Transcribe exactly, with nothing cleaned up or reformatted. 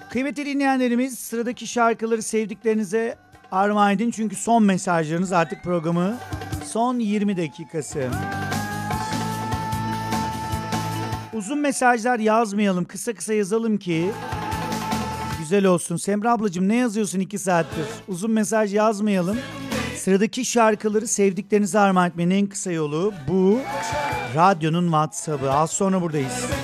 Kıymetli dinleyenlerimiz, sıradaki şarkıları sevdiklerinize armağan edin. Çünkü son mesajlarınız, artık programı son yirmi dakikası. Uzun mesajlar yazmayalım, kısa kısa yazalım ki güzel olsun. Semra ablacığım, ne yazıyorsun iki saattir? Uzun mesaj yazmayalım. Sıradaki şarkıları sevdiklerinize armağan etmenin en kısa yolu bu. Radyonun WhatsApp'ı. Az sonra buradayız.